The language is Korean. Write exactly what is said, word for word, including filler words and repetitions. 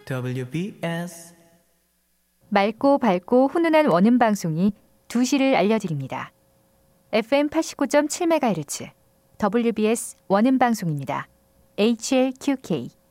더블유비에스 맑고 밝고 훈훈한 원음 방송이 두 시를 알려드립니다. 에프엠 팔십구 점 칠 메가헤르츠 더블유비에스 원음 방송입니다. 에이치엘큐케이